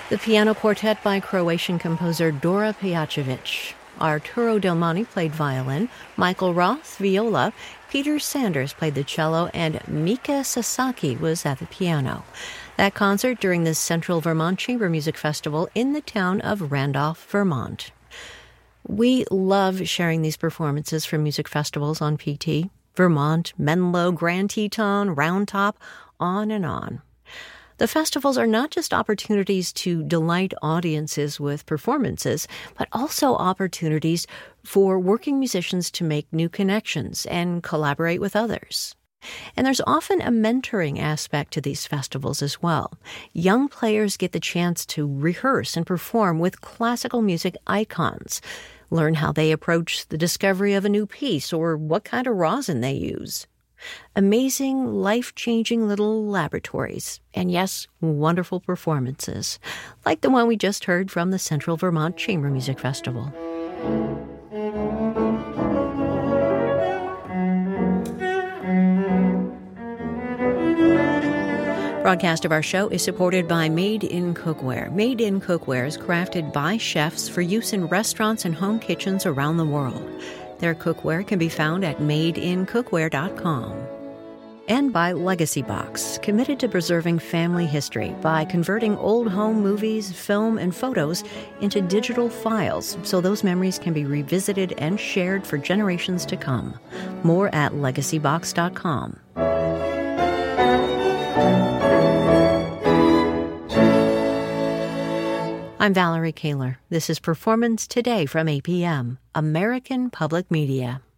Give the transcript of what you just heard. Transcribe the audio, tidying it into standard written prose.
The piano quartet by Croatian composer Dora Pejacevic. Arturo Delmani played violin, Michael Roth viola, Peter Sanders played the cello, and Mika Sasaki was at the piano. That concert during the Central Vermont Chamber Music Festival in the town of Randolph, Vermont. We love sharing these performances from music festivals on PT. Vermont, Menlo, Grand Teton, Round Top, on and on. The festivals are not just opportunities to delight audiences with performances, but also opportunities for working musicians to make new connections and collaborate with others. And there's often a mentoring aspect to these festivals as well. Young players get the chance to rehearse and perform with classical music icons, learn how they approach the discovery of a new piece or what kind of rosin they use. Amazing, life-changing little laboratories, and yes, wonderful performances, like the one we just heard from the Central Vermont Chamber Music Festival. Broadcast of our show is supported by Made in Cookware. Made in Cookware is crafted by chefs for use in restaurants and home kitchens around the world. Their cookware can be found at madeincookware.com. And by Legacy Box, committed to preserving family history by converting old home movies, film, and photos into digital files so those memories can be revisited and shared for generations to come. More at legacybox.com. I'm Valerie Kaler. This is Performance Today from APM, American Public Media.